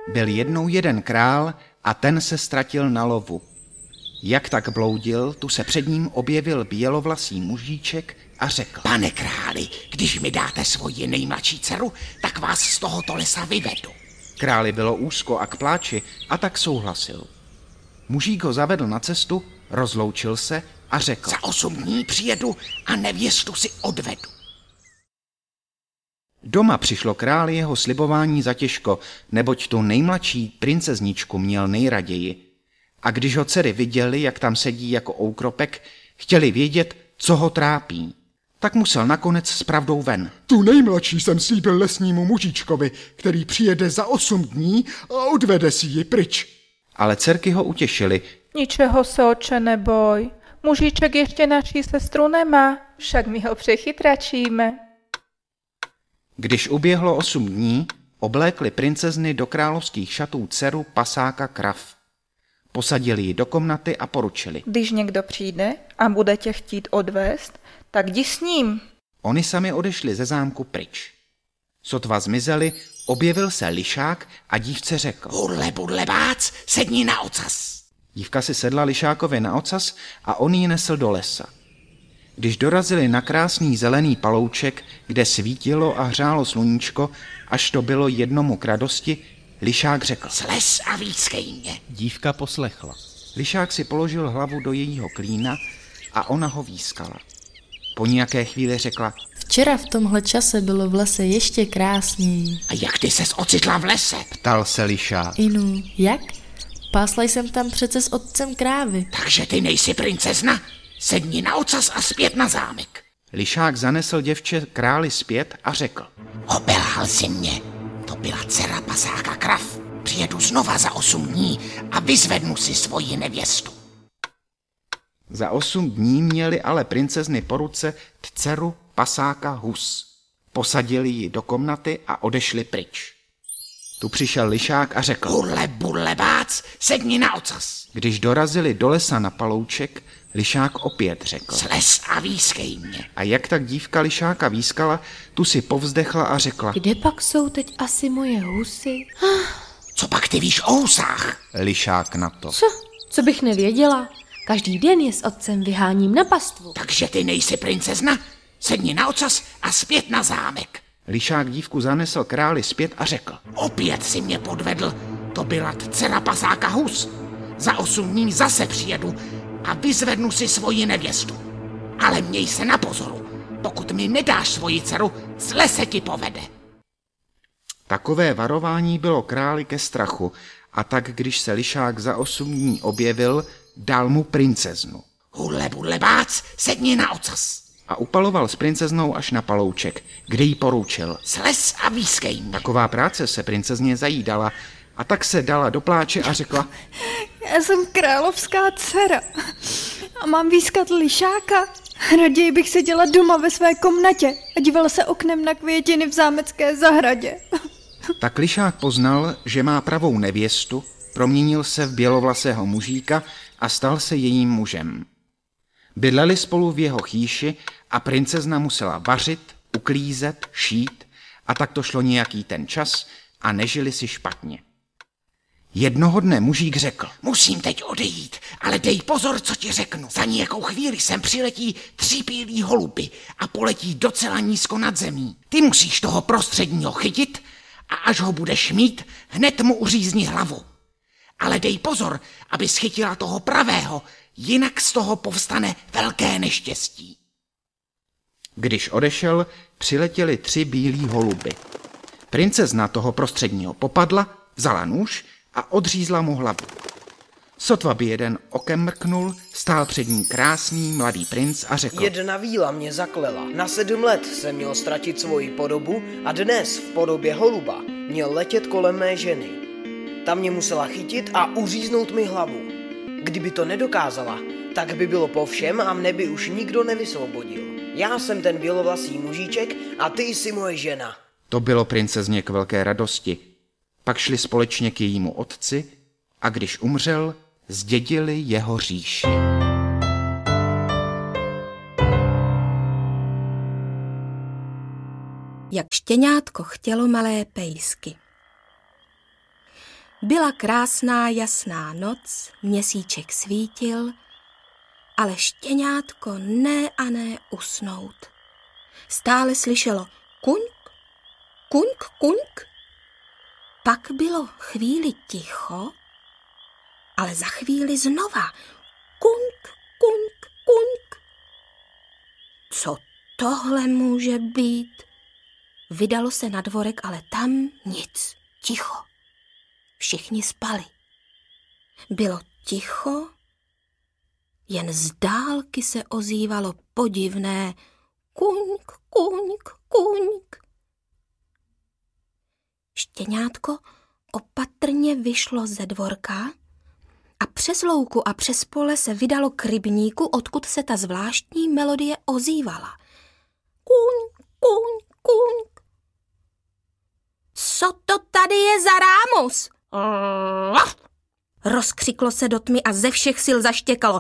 Byl jednou jeden král a ten se ztratil na lovu. Jak tak bloudil, tu se před ním objevil bělovlasý mužíček a řekl: Pane králi, když mi dáte svoji nejmladší dceru, tak vás z tohoto lesa vyvedu. Králi bylo úzko a k pláči a tak souhlasil. Mužík ho zavedl na cestu, rozloučil se a řekl: Za 8 dní přijedu a nevěstu si odvedu. Doma přišlo králi jeho slibování zatěžko, neboť tu nejmladší princezničku měl nejraději. A když ho dcery viděli, jak tam sedí jako oukropek, chtěli vědět, co ho trápí. Tak musel nakonec s pravdou ven. Tu nejmladší jsem slíbil lesnímu mužičkovi, který přijede za 8 dní a odvede si ji pryč. Ale dcerky ho utěšily. Ničeho se, oče, neboj. Mužíček ještě naší sestru nemá, však my ho přechytračíme. Když uběhlo 8 dní, oblékli princezny do královských šatů dceru pasáka krav. Posadili ji do komnaty a poručili: Když někdo přijde a bude tě chtít odvést, tak jdi s ním. Oni sami odešli ze zámku pryč. Sotva zmizeli, objevil se lišák a dívce řekl: Budle, budle, bác, sedni na ocas. Dívka si sedla lišákovi na ocas a on ji nesl do lesa. Když dorazili na krásný zelený palouček, kde svítilo a hřálo sluníčko, až to bylo jednomu k radosti, lišák řekl: Slez a výskej mě. Dívka poslechla. Lišák si položil hlavu do jejího klína a ona ho výskala. Po nějaké chvíli řekla: Včera v tomhle čase bylo v lese ještě krásněji. A jak ty ses ocitla v lese? Ptal se lišák. Inu, jak? Pásla jsem tam přece s otcem krávy. Takže ty nejsi princezna? Sedni na ocas a zpět na zámek. Lišák zanesl děvče králi zpět a řekl: Obelhal si mě. To byla dcera pasáka krav. Přijedu znova za 8 dní a vyzvednu si svoji nevěstu. Za 8 dní měli ale princezny po ruce dceru pasáka hus. Posadili ji do komnaty a odešli pryč. Tu přišel lišák a řekl: Budle, budle, bác, sedni na ocas. Když dorazili do lesa na palouček, lišák opět řekl: Slez a výskej mě. A jak tak dívka lišáka výskala, tu si povzdechla a řekla: Kde pak jsou teď asi moje husy? Co pak ty víš o husách? Lišák na to: Co bych nevěděla? Každý den je s otcem vyháním na pastvu. Takže ty nejsi princezna? Sedni na ocas a zpět na zámek. Lišák dívku zanesl králi zpět a řekl: Opět si mě podvedl. To byla dcera pasáka hus. Za 8 dní zase přijedu a vyzvednu si svoji nevěstu. Ale měj se na pozoru. Pokud mi nedáš svoji dceru, zle se ti povede. Takové varování bylo králi ke strachu, a tak když se lišák za 8 dní objevil, dal mu princeznu. Hudle, budle, bác, sedni na ocas. A upaloval s princeznou až na palouček, kde jí poručil: Slez a výskej mě. Taková práce se princezně zajídala, a tak se dala do pláče a řekla: Já jsem královská dcera a mám výskat lišáka. Raději bych seděla doma ve své komnatě a dívala se oknem na květiny v zámecké zahradě. Tak lišák poznal, že má pravou nevěstu, proměnil se v bělovlasého mužíka a stal se jejím mužem. Bydleli spolu v jeho chýši a princezna musela vařit, uklízet, šít, a tak to šlo nějaký ten čas a nežili si špatně. Jednoho dne mužík řekl: Musím teď odejít, ale dej pozor, co ti řeknu. Za nějakou chvíli sem přiletí 3 bílí holuby a poletí docela nízko nad zemí. Ty musíš toho prostředního chytit a až ho budeš mít, hned mu uřízni hlavu. Ale dej pozor, aby schytila toho pravého, jinak z toho povstane velké neštěstí. Když odešel, přiletěli 3 bílí holuby. Princezna toho prostředního popadla, vzala nůž a odřízla mu hlavu. Sotva by jeden okem mrknul, stál před ní krásný mladý princ a řekl: Jedna víla mě zaklela. Na 7 let jsem měl ztratit svoji podobu a dnes v podobě holuba měl letět kolem mé ženy. Ta mě musela chytit a uříznout mi hlavu. Kdyby to nedokázala, tak by bylo po všem a mne by už nikdo nevysvobodil. Já jsem ten bělovlasý mužíček a ty jsi moje žena. To bylo princezně k velké radosti. Pak šli společně k jejímu otci a když umřel, zdědili jeho říši. Jak štěňátko chtělo malé pejsky. Byla krásná jasná noc, měsíček svítil, ale štěňátko ne a ne usnout. Stále slyšelo kuňk, kuňk, kuňk. Pak bylo chvíli ticho, ale za chvíli znova kuňk, kuňk, kuňk. Co tohle může být? Vydalo se na dvorek, ale tam nic, ticho. Všichni spali. Bylo ticho, jen z dálky se ozývalo podivné kuňk, kuňk, kuňk. Štěňátko opatrně vyšlo ze dvorka a přes louku a přes pole se vydalo k rybníku, odkud se ta zvláštní melodie ozývala. Kuň, kuň, kuň. Co to tady je za rámus? Rozkřiklo se do tmy a ze všech sil zaštěkalo.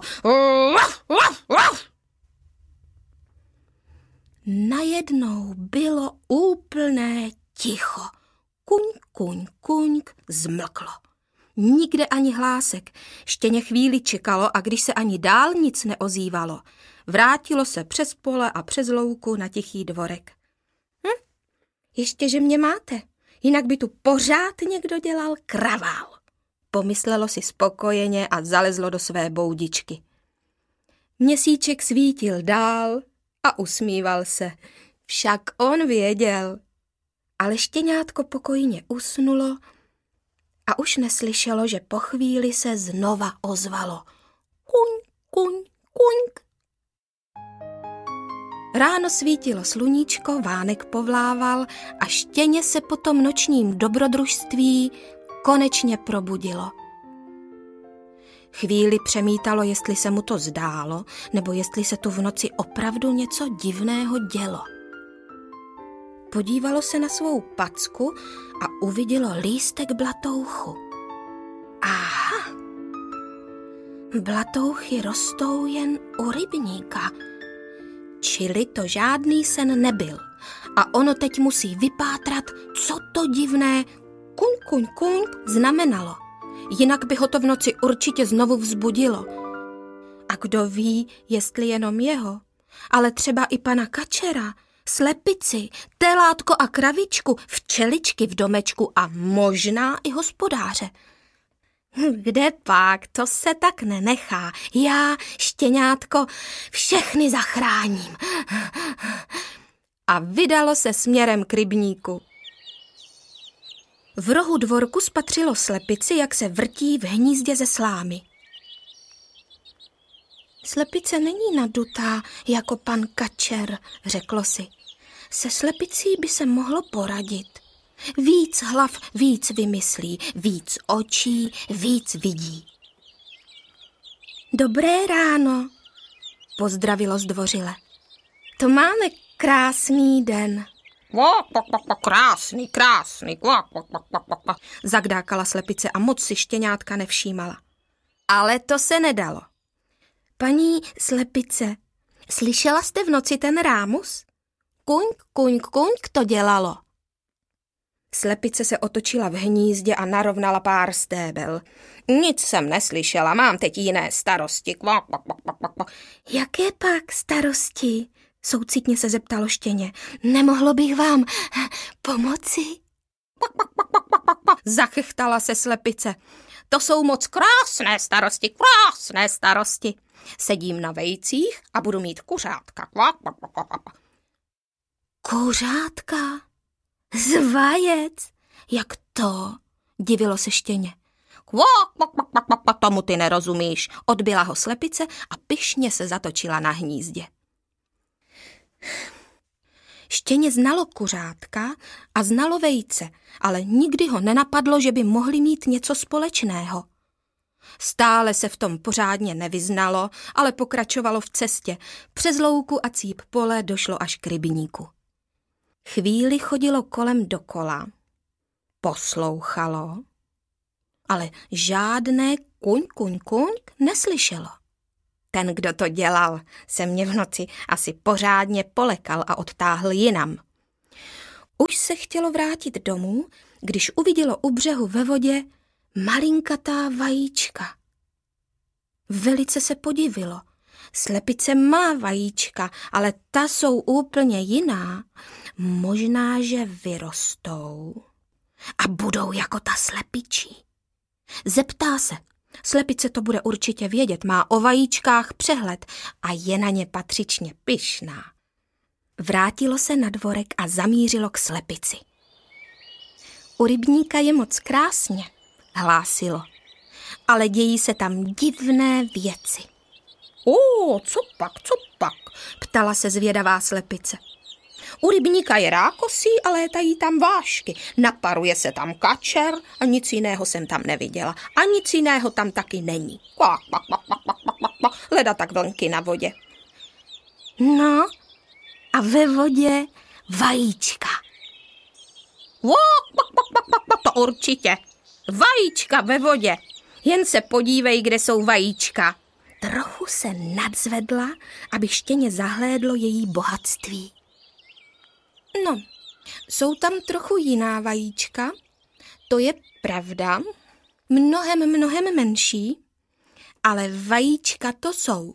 Najednou bylo úplné ticho. Kuň, kuň, kuň, zmlklo. Nikde ani hlásek. Štěně chvíli čekalo a když se ani dál nic neozývalo, vrátilo se přes pole a přes louku na tichý dvorek. Ještě, že mě máte, jinak by tu pořád někdo dělal kravál. Pomyslelo si spokojeně a zalezlo do své boudičky. Měsíček svítil dál a usmíval se. Však on věděl. Ale štěňátko pokojně usnulo a už neslyšelo, že po chvíli se znova ozvalo. Kuň, kuň, kuňk. Ráno svítilo sluníčko, vánek povlával a štěně se po tom nočním dobrodružství konečně probudilo. Chvíli přemítalo, jestli se mu to zdálo, nebo jestli se tu v noci opravdu něco divného dělo. Podívalo se na svou packu a uvidělo lístek blatouchu. Aha! Blatouchy rostou jen u rybníka, čili to žádný sen nebyl. A ono teď musí vypátrat, co to divné kuň, kuň, kuň znamenalo. Jinak by ho to v noci určitě znovu vzbudilo. A kdo ví, jestli jenom jeho, ale třeba i pana kačera, slepici, telátko a kravičku, včeličky v domečku a možná i hospodáře. Kde pak, to se tak nenechá. Já, štěňátko, všechny zachráním. A vydalo se směrem k rybníku. V rohu dvorku spatřilo slepici, jak se vrtí v hnízdě ze slámy. Slepice není nadutá jako pan kačer, řeklo si. Se slepicí by se mohlo poradit. Víc hlav víc vymyslí, víc očí víc vidí. Dobré ráno, pozdravilo zdvořile. To máme krásný den. Krásný, krásný. Zagdákala slepice a moc si štěňátka nevšímala. Ale to se nedalo. Paní slepice, slyšela jste v noci ten rámus? Kuňk, kuňk, kuňk to dělalo. Slepice se otočila v hnízdě a narovnala pár stébel. Nic jsem neslyšela, mám teď jiné starosti. Jaké pak starosti? Soucitně se zeptalo štěně. Nemohlo bych vám pomoci? Zachechtala se slepice. To jsou moc krásné starosti, krásné starosti. Sedím na vejcích a budu mít kuřátka. Kuřátka? Z vajec? Jak to? Divilo se štěně. Tomu ty nerozumíš, odbyla ho slepice a pyšně se zatočila na hnízdě. Štěně znalo kuřátka a znalo vejce, ale nikdy ho nenapadlo, že by mohli mít něco společného. Stále se v tom pořádně nevyznalo, ale pokračovalo v cestě. Přes louku a cíp pole došlo až k rybníku. Chvíli chodilo kolem dokola, poslouchalo, ale žádné kuň, kuň, kuň neslyšelo. Ten, kdo to dělal, se mě v noci asi pořádně polekal a odtáhl jinam. Už se chtělo vrátit domů, když uvidělo u břehu ve vodě malinkatá vajíčka. Velice se podivilo. Slepice má vajíčka, ale ta jsou úplně jiná. Možná, že vyrostou a budou jako ta slepičí. Zeptá se. Slepice to bude určitě vědět, má o vajíčkách přehled a je na ně patřičně pyšná. Vrátilo se na dvorek a zamířilo k slepici. U rybníka je moc krásně, hlásilo, ale dějí se tam divné věci. Co pak, ptala se zvědavá slepice. U rybníka je rákosí a létají tam vášky. Naparuje se tam kačer a nic jiného jsem tam neviděla. A nic jiného tam taky není. Leda tak vlnky na vodě. No a ve vodě vajíčka. To určitě. Vajíčka ve vodě. Jen se podívej, kde jsou vajíčka. Trochu se nadzvedla, aby štěně zahlédlo její bohatství. No, jsou tam trochu jiná vajíčka, to je pravda, mnohem menší, ale vajíčka to jsou.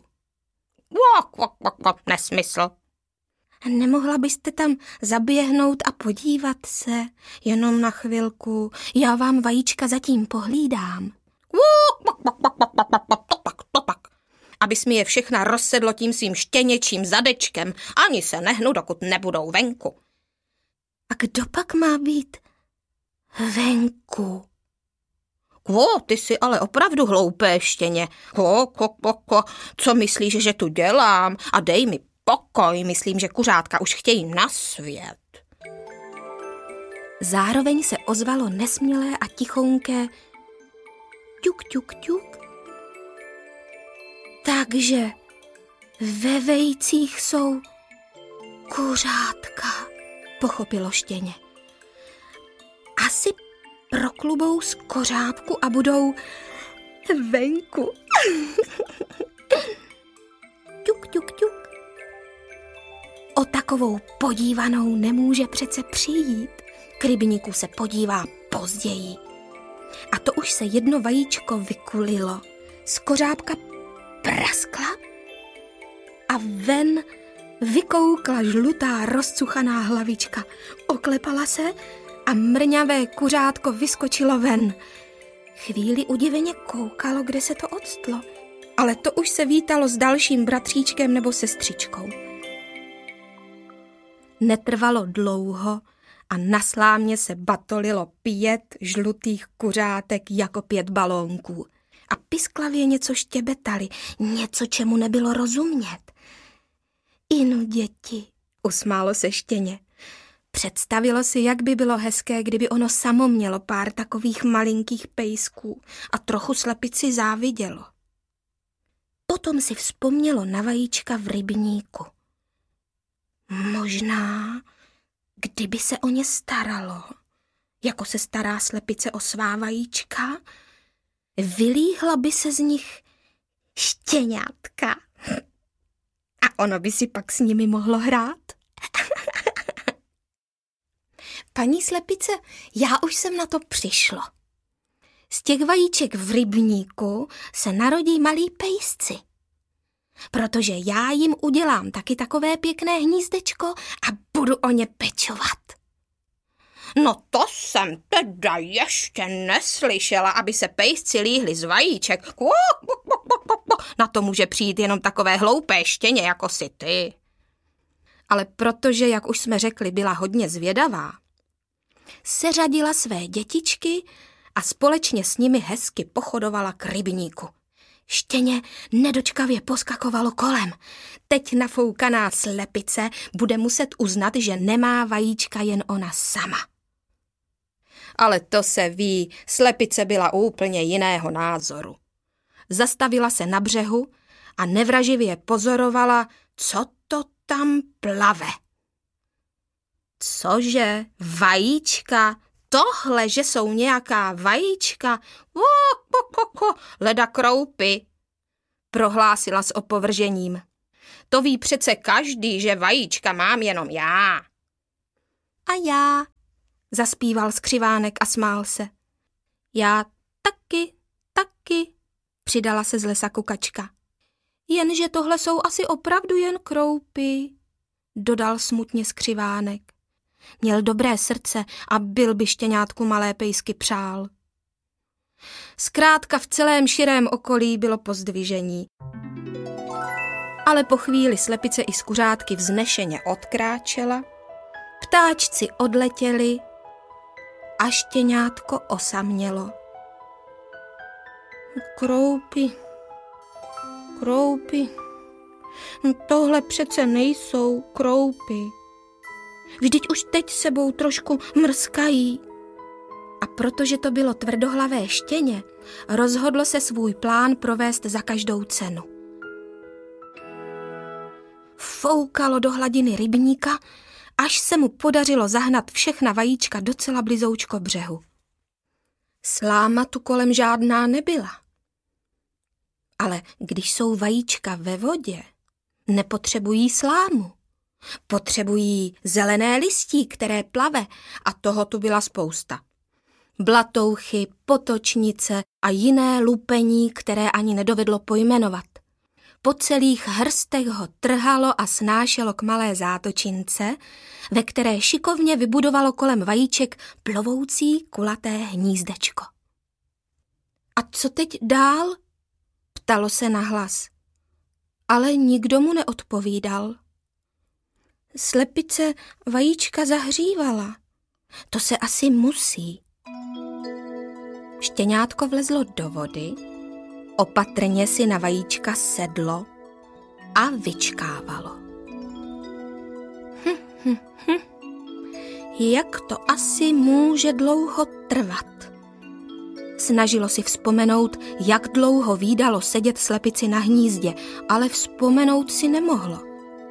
Nesmysl. Nemohla byste tam zaběhnout a podívat se, jenom na chvilku, já vám vajíčka zatím pohlídám. To tak. Abys mi je všechna rozsedlo tím svým štěněčím zadečkem, ani se nehnu, dokud nebudou venku. A kdo pak má být venku? Ty jsi ale opravdu hloupé štěně. Co myslíš, že tu dělám? A dej mi pokoj, myslím, že kuřátka už chtějí na svět. Zároveň se ozvalo nesmělé a tichounké ťuk, ťuk, ťuk. Takže ve vejcích jsou kuřátka, pochopilo štěně. Asi proklubou z kořápku a budou venku. Ťuk, ťuk, ťuk. O takovou podívanou nemůže přece přijít. K rybníku se podívá později. A to už se jedno vajíčko vykulilo. Z kořápka praskla a ven vykoukla žlutá rozcuchaná hlavička. Oklepala se a mrňavé kuřátko vyskočilo ven. Chvíli udiveně koukalo, kde se to odstlo, ale to už se vítalo s dalším bratříčkem nebo sestřičkou. Netrvalo dlouho a na slámě se batolilo 5 žlutých kuřátek jako 5 balónků. A pisklavě něco štěbetali, něco, čemu nebylo rozumět. Inu, děti, usmálo se štěně. Představilo si, jak by bylo hezké, kdyby ono samo mělo pár takových malinkých pejsků a trochu slepici závidělo. Potom si vzpomnělo na vajíčka v rybníku. Možná, kdyby se o ně staralo, jako se stará slepice o svá vajíčka, vylíhla by se z nich štěňátka. A ono by si pak s nimi mohlo hrát. Paní slepice, já už jsem na to přišla. Z těch vajíček v rybníku se narodí malí pejsci. Protože já jim udělám taky takové pěkné hnízdečko a budu o ně pečovat. No to jsem teda ještě neslyšela, aby se pejsci líhli z vajíček. Na to může přijít jenom takové hloupé štěně, jako si ty. Ale protože, jak už jsme řekli, byla hodně zvědavá, seřadila své dětičky a společně s nimi hezky pochodovala k rybníku. Štěně nedočkavě poskakovalo kolem. Teď nafoukaná slepice bude muset uznat, že nemá vajíčka jen ona sama. Ale to se ví, slepice byla úplně jiného názoru. Zastavila se na břehu a nevraživě pozorovala, co to tam plave. Cože, vajíčka? Tohle, že jsou nějaká vajíčka? Leda kroupy, prohlásila s opovržením. To ví přece každý, že vajíčka mám jenom já. A já, zaspíval skřivánek a smál se. Já Taky, přidala se z lesa kukačka. Jenže tohle jsou asi opravdu jen kroupy, dodal smutně skřivánek. Měl dobré srdce a byl by štěňátku malé pejsky přál. Zkrátka v celém širém okolí bylo pozdvižení. Ale po chvíli slepice i skuřátky vznešeně odkráčela, ptáčci odletěli a štěňátko osamělo. Kroupy, tohle přece nejsou kroupy. Vždyť už teď sebou trošku mrskají. A protože to bylo tvrdohlavé štěně, rozhodlo se svůj plán provést za každou cenu. Foukalo do hladiny rybníka, až se mu podařilo zahnat všechna vajíčka docela blizoučko břehu. Sláma tu kolem žádná nebyla. Ale když jsou vajíčka ve vodě, nepotřebují slámu. Potřebují zelené listí, které plave, a toho tu byla spousta. Blatouchy, potočnice a jiné lupení, které ani nedovedlo pojmenovat. Po celých hrstech ho trhalo a snášelo k malé zátočince, ve které šikovně vybudovalo kolem vajíček plovoucí kulaté hnízdečko. A co teď dál? Ptalo se nahlas. Ale nikdo mu neodpovídal. Slepice vajíčka zahřívala. To se asi musí. Štěňátko vlezlo do vody, opatrně si na vajíčka sedlo a vyčkávalo. Jak to asi může dlouho trvat? Snažilo si vzpomenout, jak dlouho vídalo sedět slepici na hnízdě, ale vzpomenout si nemohlo.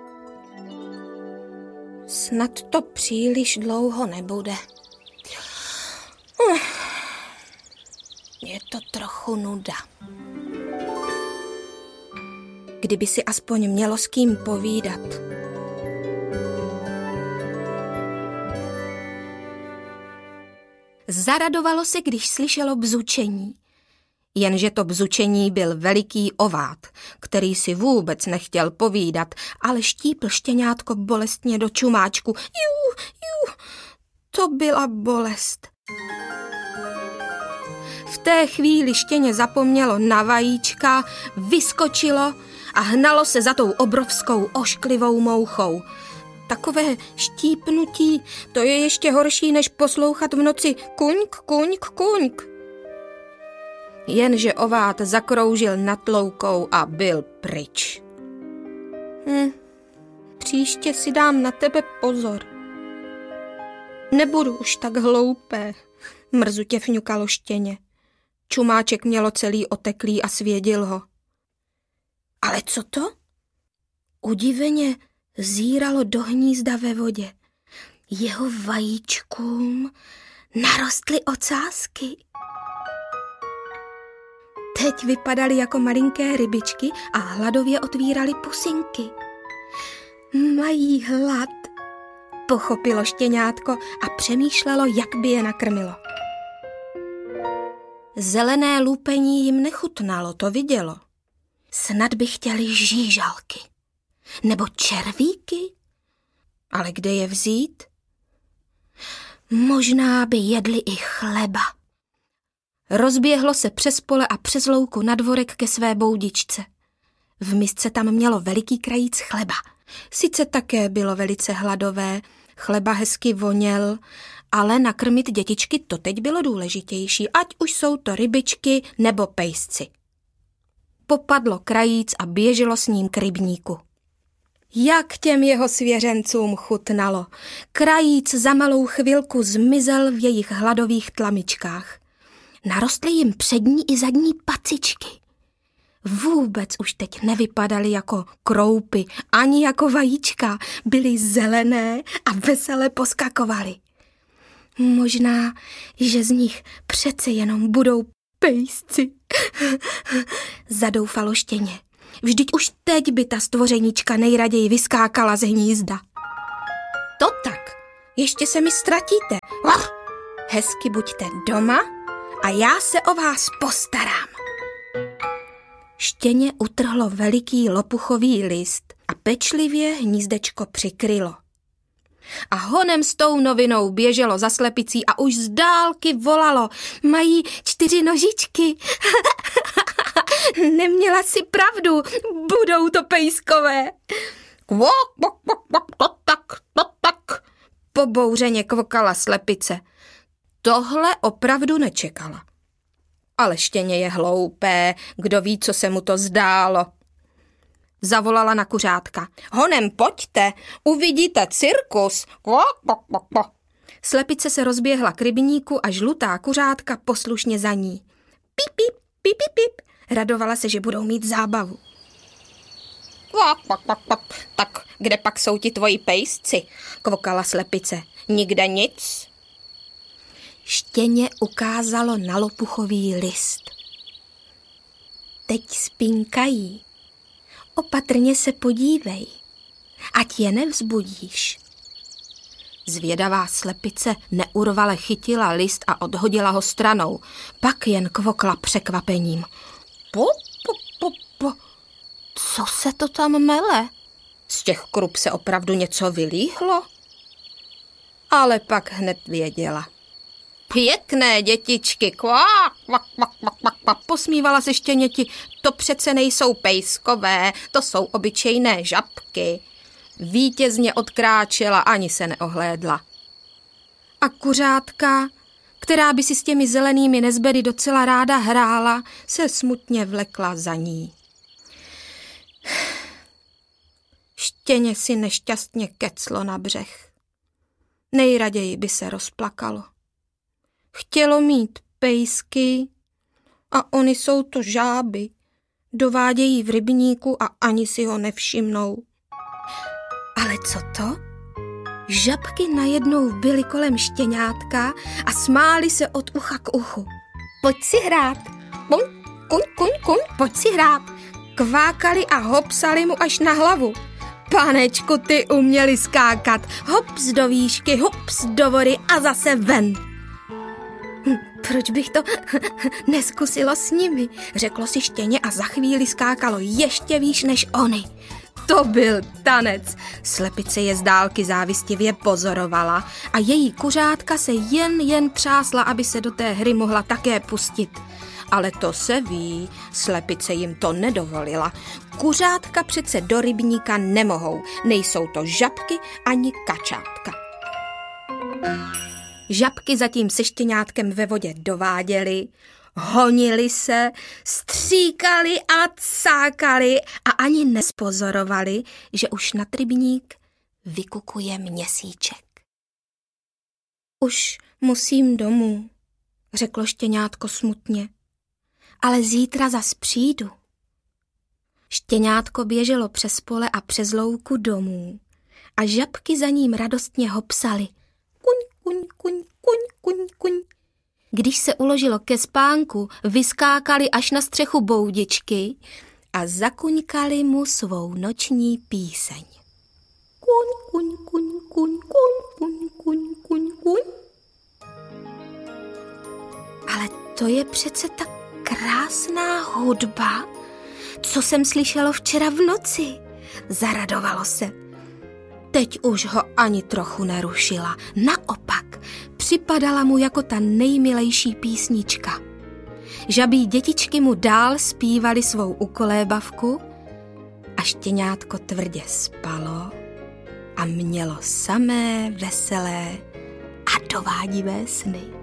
Snad to příliš dlouho nebude. Je to trochu nuda. Kdyby si aspoň mělo s kým povídat. Zaradovalo se, když slyšelo bzučení. Jenže to bzučení byl veliký ovát, který si vůbec nechtěl povídat, ale štípl štěňátko bolestně do čumáčku. Jú, to byla bolest. V té chvíli štěně zapomnělo na vajíčka, vyskočilo a hnalo se za tou obrovskou ošklivou mouchou. Takové štípnutí, to je ještě horší, než poslouchat v noci kuňk, kuňk, kuňk. Jenže ovát zakroužil nad loukou a byl pryč. Příště si dám na tebe pozor. Nebudu už tak hloupé, mrzutě fňukalo štěně. Čumáček mělo celý oteklý a svědil ho. Ale co to? Udiveně zíralo do hnízda ve vodě. Jeho vajíčkům narostly ocásky. Teď vypadaly jako malinké rybičky a hladově otvíraly pusinky. Mají hlad, pochopilo štěňátko a přemýšlelo, jak by je nakrmilo. Zelené lupení jim nechutnalo, to vidělo. Snad by chtěli žížalky. Nebo červíky? Ale kde je vzít? Možná by jedli i chleba. Rozběhlo se přes pole a přes louku na dvorek ke své boudičce. V misce tam mělo veliký krajíc chleba. Sice také bylo velice hladové, chleba hezky voněl, ale nakrmit dětičky to teď bylo důležitější, ať už jsou to rybičky nebo pejsci. Popadlo krajíc a běželo s ním k rybníku. Jak těm jeho svěřencům chutnalo. Krajíc za malou chvilku zmizel v jejich hladových tlamičkách. Narostly jim přední i zadní pacičky. Vůbec už teď nevypadaly jako kroupy, ani jako vajíčka. Byly zelené a vesele poskakovaly. Možná, že z nich přece jenom budou pejsci. Zadoufalo štěně. Vždyť už teď by ta stvořenička nejraději vyskákala z hnízda. To tak, ještě se mi ztratíte. Hezky buďte doma a já se o vás postarám. Štěně utrhlo veliký lopuchový list a pečlivě hnízdečko přikrylo. A honem s tou novinou běželo za slepicí a už z dálky volalo: mají 4 nožičky. Neměla si pravdu, budou to pejskové. Kvok, to tak, pobouřeně kvokala slepice. Tohle opravdu nečekala. Ale Štěně je hloupé, kdo ví, co se mu to zdálo. Zavolala na kuřátka: honem pojďte, uvidíte cirkus. Slepice se rozběhla k rybníku a žlutá kuřátka poslušně za ní. Pip, pip, pip, pip, pip. Radovala se, že budou mít zábavu. Tak kde pak jsou ti tvoji pejsci? Kvokala slepice. Nikde nic. Štěně ukázalo na lopuchový list. Teď spinkají. Opatrně se podívej, ať je nevzbudíš. Zvědavá slepice neurvale chytila list a odhodila ho stranou, pak jen kvokla překvapením. Co se to tam mele? Z těch krup se opravdu něco vylíhlo? Ale pak hned věděla. Pěkné dětičky, kvák, kvak, kvak, kvak, kvak, kvak, posmívala se Štěněti. To přece nejsou pejskové, to jsou obyčejné žabky. Vítězně odkráčela, ani se neohlédla. A kuřátka, která by si s těmi zelenými nezbedy docela ráda hrála, se smutně vlekla za ní. Štěně si nešťastně keclo na břeh. Nejraději by se rozplakalo. Chtělo mít pejsky a oni jsou to žáby. Dovádějí v rybníku a ani si ho nevšimnou. Ale co to? Žabky najednou byly kolem Štěňátka a smály se od ucha k uchu. Pojď si hrát. Kuň, pojď si hrát. Kvákali a hopsali mu až na hlavu. Panečku, ty uměli skákat. Hops do výšky, hops do vody a zase ven. Proč bych to neskusilo s nimi, řeklo si Štěně a za chvíli skákalo ještě výš než oni. To byl tanec. Slepice je z dálky závistivě pozorovala a její kuřátka se jen třásla, aby se do té hry mohla také pustit. Ale to se ví, slepice jim to nedovolila. Kuřátka přece do rybníka nemohou, nejsou to žabky ani kačátka. Žabky zatím se Štěňátkem ve vodě dováděly, honili se, stříkali a cákali a ani nespozorovali, že už nad rybník vykukuje měsíček. Už musím domů, řeklo Štěňátko smutně, ale zítra zas přijdu. Štěňátko běželo přes pole a přes louku domů a žabky za ním radostně hopsaly. Kuň. Když se uložilo ke spánku, vyskákali až na střechu boudičky a zakuňkali mu svou noční píseň. Kuň. Ale to je přece tak krásná hudba, co jsem slyšelo včera v noci, zaradovalo se. Teď už ho ani trochu nerušila, naopak připadala mu jako ta nejmilejší písnička. Žabí dětičky mu dál zpívaly svou ukolébavku a Štěňátko tvrdě spalo a mělo samé veselé a dovádivé sny.